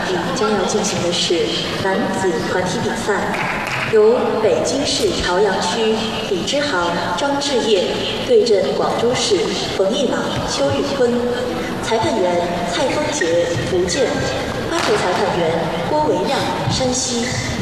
地将要进行的是男子团体比赛，由北京市朝阳区李之航、张志业对阵广州市冯一朗、邱玉坤，裁判员蔡丰杰，福建，发球裁判员郭维亮，山西。